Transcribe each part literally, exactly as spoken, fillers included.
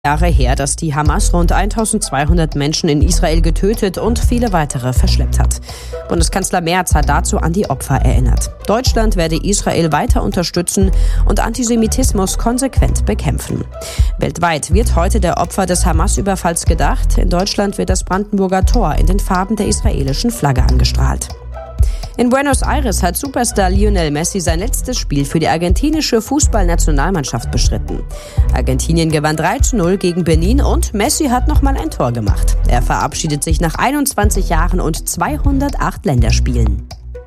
Jahre her, dass die Hamas rund eintausendzweihundert Menschen in Israel getötet und viele weitere verschleppt hat. Bundeskanzler Merz hat dazu an die Opfer erinnert. Deutschland werde Israel weiter unterstützen und Antisemitismus konsequent bekämpfen. Weltweit wird heute der Opfer des Hamas-Überfalls gedacht. In Deutschland wird das Brandenburger Tor in den Farben der israelischen Flagge angestrahlt. In Buenos Aires hat Superstar Lionel Messi sein letztes Spiel für die argentinische Fußballnationalmannschaft bestritten. Argentinien gewann drei zu null gegen Benin und Messi hat nochmal ein Tor gemacht. Er verabschiedet sich nach einundzwanzig Jahren und zweihundertacht Länderspielen.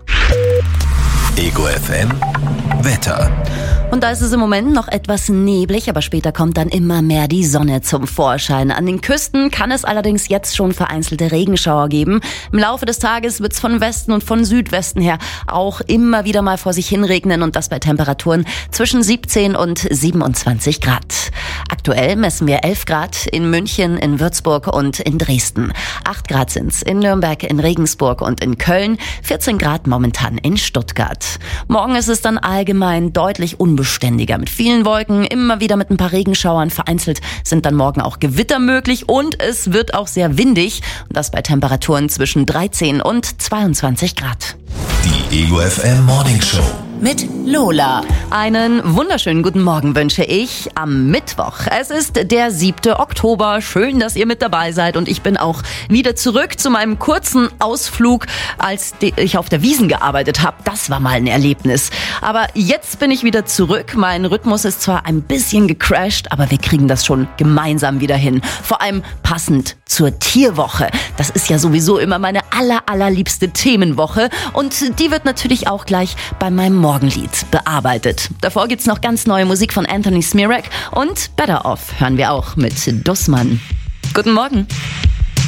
Ego F M Wetter. Und da ist es im Moment noch etwas neblig, aber später kommt dann immer mehr die Sonne zum Vorschein. An den Küsten kann es allerdings jetzt schon vereinzelte Regenschauer geben. Im Laufe des Tages wird es von Westen und von Südwesten her auch immer wieder mal vor sich hin regnen und das bei Temperaturen zwischen siebzehn und siebenundzwanzig Grad. Aktuell messen wir elf Grad in München, in Würzburg und in Dresden. acht Grad sind's in Nürnberg, in Regensburg und in Köln. vierzehn Grad momentan in Stuttgart. Morgen ist es dann allgemein deutlich unbeständiger mit vielen Wolken, immer wieder mit ein paar Regenschauern. Vereinzelt sind dann morgen auch Gewitter möglich und es wird auch sehr windig. Und das bei Temperaturen zwischen dreizehn und zweiundzwanzig Grad. Die Ego F M Morning Show mit Lola. Einen wunderschönen guten Morgen wünsche ich am Mittwoch. Es ist der siebte Oktober. Schön, dass ihr mit dabei seid und ich bin auch wieder zurück zu meinem kurzen Ausflug, als ich auf der Wiesn gearbeitet habe. Das war mal ein Erlebnis. Aber jetzt bin ich wieder zurück. Mein Rhythmus ist zwar ein bisschen gecrashed, aber wir kriegen das schon gemeinsam wieder hin. Vor allem passend zur Tierwoche. Das ist ja sowieso immer meine aller, allerliebste Themenwoche und die wird natürlich auch gleich bei meinem Morgenlied bearbeitet. Davor gibt's noch ganz neue Musik von Anthony Smirak und Better Off hören wir auch mit Dussmann. Guten Morgen.